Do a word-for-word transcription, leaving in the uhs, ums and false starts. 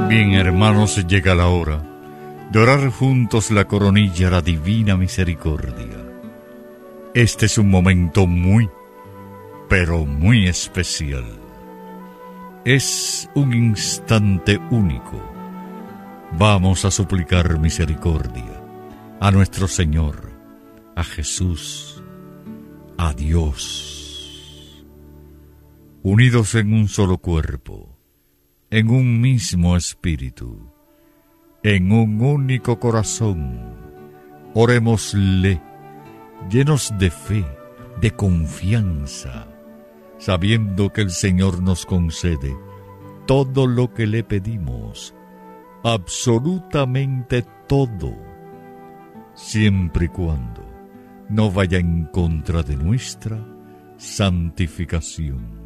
Bien, hermanos, llega la hora de orar juntos la coronilla a la divina misericordia. Este es un momento muy, pero muy especial. Es un instante único. Vamos a suplicar misericordia a nuestro Señor, a Jesús, a Dios. Unidos en un solo cuerpo, en un mismo espíritu, en un único corazón, orémosle, llenos de fe, de confianza, sabiendo que el Señor nos concede todo lo que le pedimos, absolutamente todo, siempre y cuando no vaya en contra de nuestra santificación.